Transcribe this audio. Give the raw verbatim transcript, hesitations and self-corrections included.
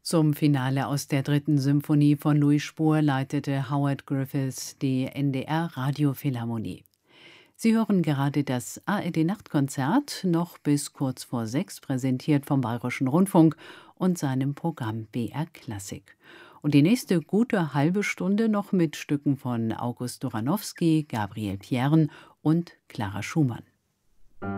Zum Finale aus der dritten Symphonie von Louis Spohr leitete Howard Griffiths die N D R Radiophilharmonie. Sie hören gerade das A R D-Nachtkonzert, noch bis kurz vor sechs, präsentiert vom Bayerischen Rundfunk und seinem Programm B R Klassik. Und die nächste gute halbe Stunde noch mit Stücken von August Doranowski, Gabriel Piern und Clara Schumann.